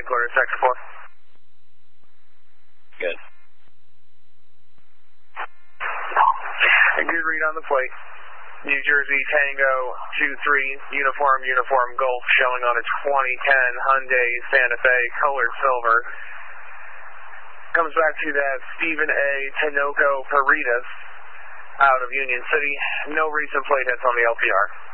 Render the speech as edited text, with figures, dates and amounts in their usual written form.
quarter, sector 4. Good. Good read on the plate. New Jersey Tango 23, uniform Golf, showing on a 2010 Hyundai Santa Fe, colored silver. Comes back to that Stephen A. Tinoco Paredes out of Union City. No recent plate hits on the LPR.